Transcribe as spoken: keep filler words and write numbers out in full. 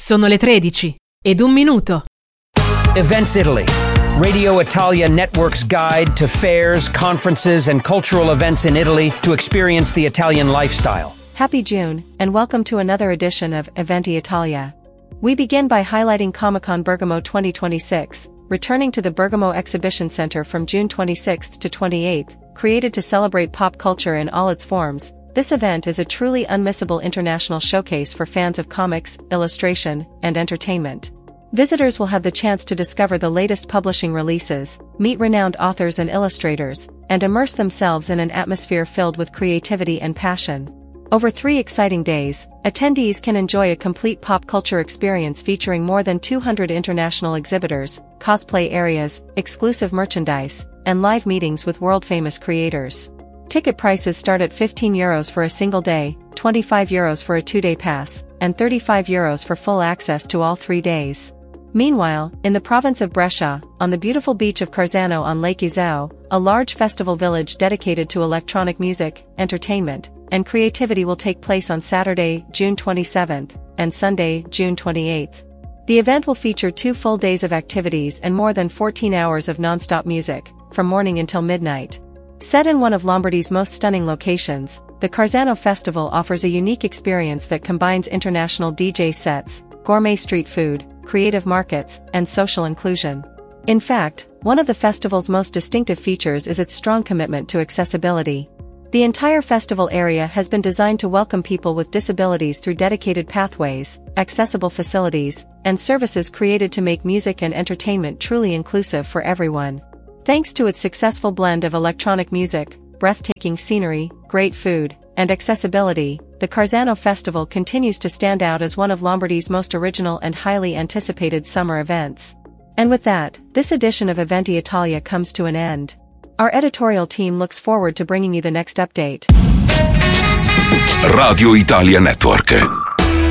Sono le tredici ed un minuto. Events Italy, Radio Italia Network's guide to fairs, conferences, and cultural events in Italy to experience the Italian lifestyle. Happy June, and welcome to another edition of Eventi Italia. We begin by highlighting Comic-Con Bergamo twenty twenty-six, returning to the Bergamo Exhibition Center from June twenty-sixth to twenty-eighth, created to celebrate pop culture in all its forms. This event is a truly unmissable international showcase for fans of comics, illustration, and entertainment. Visitors will have the chance to discover the latest publishing releases, meet renowned authors and illustrators, and immerse themselves in an atmosphere filled with creativity and passion. Over three exciting days, attendees can enjoy a complete pop culture experience featuring more than two hundred international exhibitors, cosplay areas, exclusive merchandise, and live meetings with world-famous creators. Ticket prices start at fifteen euros for a single day, twenty-five euros for a two-day pass, and thirty-five euros for full access to all three days. Meanwhile, in the province of Brescia, on the beautiful beach of Carzano on Lake Iseo, a large festival village dedicated to electronic music, entertainment, and creativity will take place on Saturday, June twenty-seventh, and Sunday, June twenty-eighth. The event will feature two full days of activities and more than fourteen hours of non-stop music, from morning until midnight. Set in one of Lombardy's most stunning locations, the Carzano Festival offers a unique experience that combines international D J sets, gourmet street food, creative markets, and social inclusion. In fact, one of the festival's most distinctive features is its strong commitment to accessibility. The entire festival area has been designed to welcome people with disabilities through dedicated pathways, accessible facilities, and services created to make music and entertainment truly inclusive for everyone. Thanks to its successful blend of electronic music, breathtaking scenery, great food, and accessibility, the Carzano Festival continues to stand out as one of Lombardy's most original and highly anticipated summer events. And with that, this edition of Eventi Italia comes to an end. Our editorial team looks forward to bringing you the next update. Radio Italia Network.